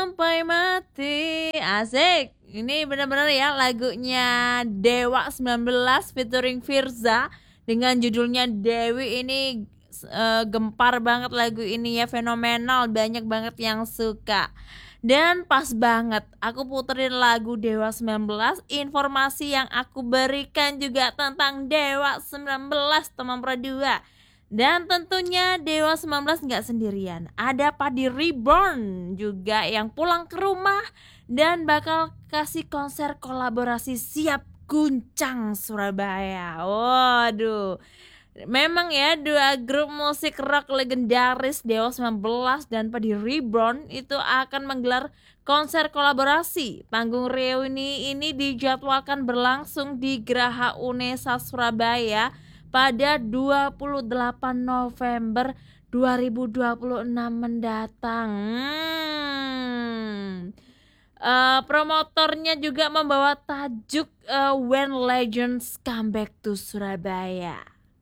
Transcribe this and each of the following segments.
Sampai mati. Asik. Ini benar-benar ya lagunya Dewa 19 featuring Firza dengan judulnya Dewi. Ini gempar banget lagu ini ya, fenomenal, banyak banget yang suka. Dan pas banget aku puterin lagu Dewa 19, informasi yang aku berikan juga tentang Dewa 19 teman Pro 2. Dan tentunya Dewa 19 nggak sendirian, ada Padi Reborn juga yang pulang ke rumah dan bakal kasih konser kolaborasi Siap Guncang Surabaya. Waduh, memang ya dua grup musik rock legendaris Dewa 19 dan Padi Reborn itu akan menggelar konser kolaborasi. Panggung reuni ini dijadwalkan berlangsung di Geraha Unesa Surabaya pada 28 November 2026 mendatang. Promotornya juga membawa tajuk When Legends Come Back to Surabaya.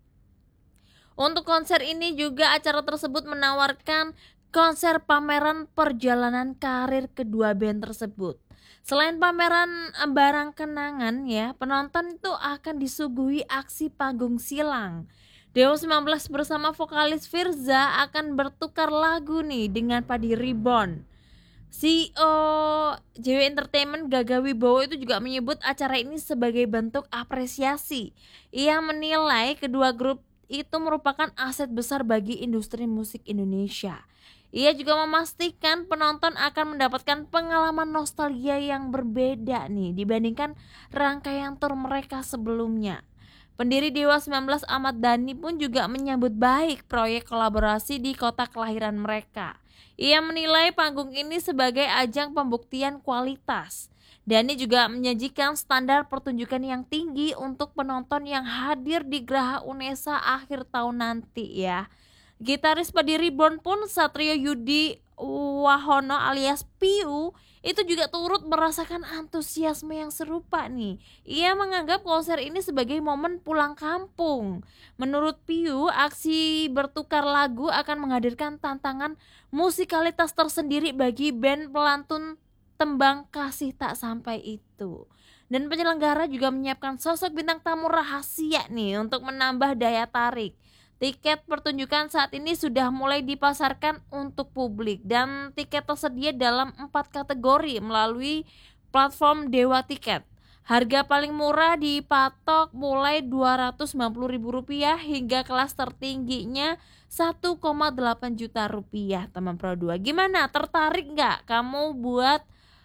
Untuk konser ini juga acara tersebut menawarkan konser pameran perjalanan karir kedua band tersebut. Selain pameran barang kenangan ya, penonton itu akan disuguhi aksi panggung silang. Dewa 19 bersama vokalis Firza akan bertukar lagu nih dengan Padi Reborn. CEO JW Entertainment Gaga Wibowo itu juga menyebut acara ini sebagai bentuk apresiasi. Ia menilai kedua grup itu merupakan aset besar bagi industri musik Indonesia. Ia juga memastikan penonton akan mendapatkan pengalaman nostalgia yang berbeda nih dibandingkan rangkaian tur mereka sebelumnya. Pendiri Dewa 19 Ahmad Dhani pun juga menyambut baik proyek kolaborasi di kota kelahiran mereka. Ia menilai panggung ini sebagai ajang pembuktian kualitas. Dhani juga menyajikan standar pertunjukan yang tinggi untuk penonton yang hadir di Geraha Unesa akhir tahun nanti ya. Gitaris Padi Reborn pun Satrio Yudi Wahono alias Piu itu juga turut merasakan antusiasme yang serupa nih. Ia menganggap konser ini sebagai momen pulang kampung. Menurut Piu, aksi bertukar lagu akan menghadirkan tantangan musikalitas tersendiri bagi band pelantun tembang Kasih Tak Sampai Itu. Dan penyelenggara juga menyiapkan sosok bintang tamu rahasia nih untuk menambah daya tarik. Tiket pertunjukan saat ini sudah mulai dipasarkan untuk publik dan tiket tersedia dalam 4 kategori melalui platform Dewa Tiket. Harga paling murah dipatok mulai Rp290.000 hingga kelas tertingginya Rp1,8 juta teman Pro 2. Gimana, tertarik nggak kamu buat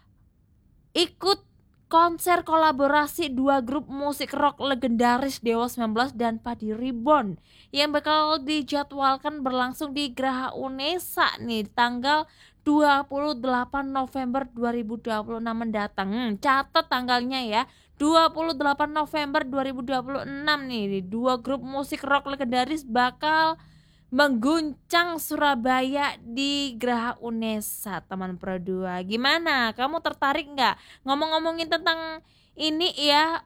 ikut konser kolaborasi dua grup musik rock legendaris Dewa 19 dan Padi Reborn yang bakal dijadwalkan berlangsung di Geraha Unesa nih tanggal 28 November 2026 mendatang. Catat tanggalnya ya, 28 November 2026 nih dua grup musik rock legendaris bakal mengguncang Surabaya di Geraha Unesa teman Pro 2. Gimana? Kamu tertarik nggak? Ngomong-ngomongin tentang ini ya,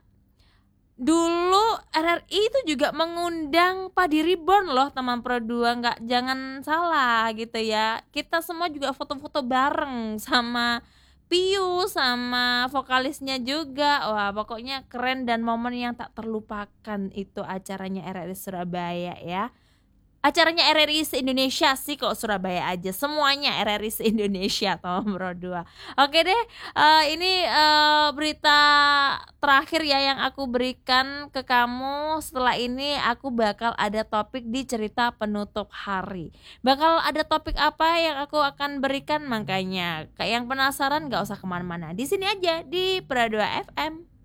dulu RRI itu juga mengundang Padi Reborn loh teman Pro 2. Jangan salah gitu ya. Kita semua juga foto-foto bareng sama Piu sama vokalisnya juga. Wah, pokoknya keren dan momen yang tak terlupakan itu acaranya RRI Surabaya ya. Acaranya RRI se-Indonesia sih, kok Surabaya aja, semuanya RRI se-Indonesia Tom Bro 2. Oke deh, ini berita terakhir ya yang aku berikan ke kamu. Setelah ini aku bakal ada topik di cerita penutup hari. Bakal ada topik apa yang aku akan berikan, makanya kayak yang penasaran gak usah kemana-mana, di sini aja di Pro 2 FM.